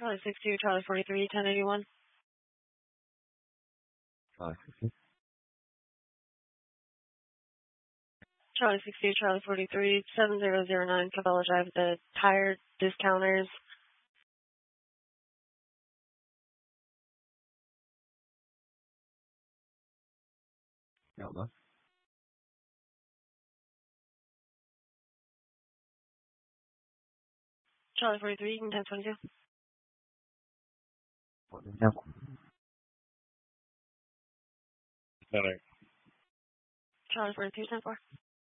Charlie 62, Charlie 43, 1081. Charlie 60. Charlie 62, Charlie 43, 7009, Cabela Drive, the tire discounters. Yellow. Charlie 43, 1022. Charlie 42, 10-4.